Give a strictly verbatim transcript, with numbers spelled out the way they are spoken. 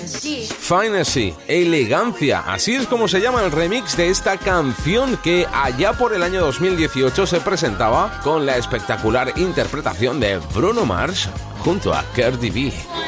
Finesse, elegancia, así es como se llama el remix de esta canción que allá por el año dos mil dieciocho se presentaba con la espectacular interpretación de Bruno Mars junto a Cardi B.